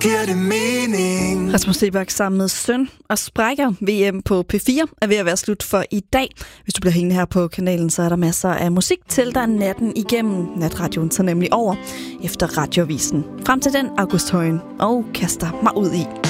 Giver det mening? Rasmus Seebach sammen med Søn og Sprækker. VM på P4 er ved at være slut for i dag. Hvis du bliver hængende her på kanalen, så er der masser af musik til dig natten igennem. Natradioen tager nemlig over efter Radioavisen. Frem til den, August Højen, og kaster mig ud i